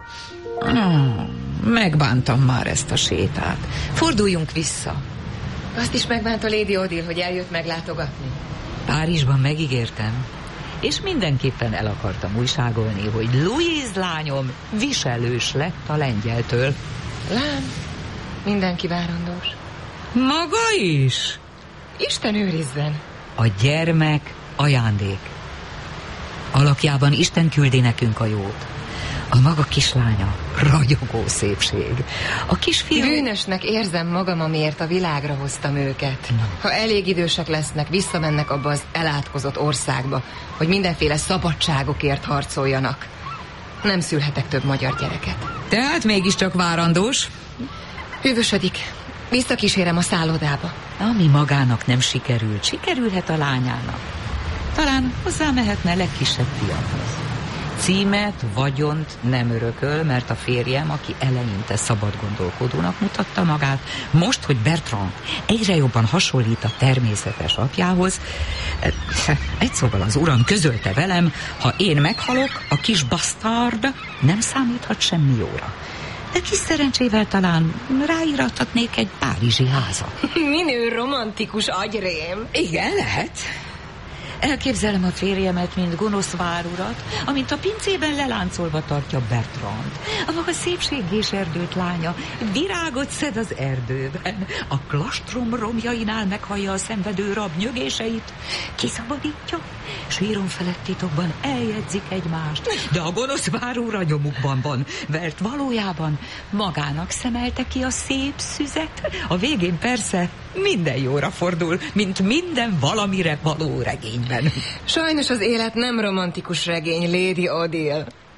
Megbántam már ezt a sétát. Forduljunk vissza. Azt is megbánta Lady Odile, hogy eljött meglátogatni? Párizsban megígértem, és mindenképpen el akartam újságolni, hogy Louise lányom viselős lett a lengyeltől. Lám, mindenki várandós. Maga is? Isten őrizzen. A gyermek ajándék. Alakjában Isten küldi nekünk a jót. A maga kislánya ragyogó szépség. A kisfiú... Bűnösnek érzem magam, amiért a világra hoztam őket. Ha elég idősek lesznek, visszamennek abba az elátkozott országba, hogy mindenféle szabadságokért harcoljanak. Nem szülhetek több magyar gyereket. Tehát mégiscsak várandós? Hűvösödik. Visszakísérem a szállodába. Ami magának nem sikerült, sikerülhet a lányának. Talán hozzámehetne legkisebb fiamhoz. Címet, vagyont nem örököl, mert a férjem, aki eleinte szabad gondolkodónak mutatta magát, most, hogy Bertrand egyre jobban hasonlít a természetes apjához, egy szóval az uram közölte velem, ha én meghalok, a kis basztárd nem számíthat semmi jóra. De kis szerencsével talán ráírathatnék egy párizsi házat. Minő romantikus agyrém. Igen, lehet. Elképzelem a férjemet, mint gonosz várurat, amint a pincében leláncolva tartja Bertrand. A maga szépségés erdőt lánya virágot szed az erdőben. A klastrom romjainál meghallja a szenvedő rab nyögéseit, kiszabadítja, síron felett titokban eljegyzik egymást. De a gonosz várúra nyomukban van, mert valójában magának szemelte ki a szép szüzet. A végén persze minden jóra fordul, mint minden valamire való regényben. Sajnos az élet nem romantikus regény, Lady Odile.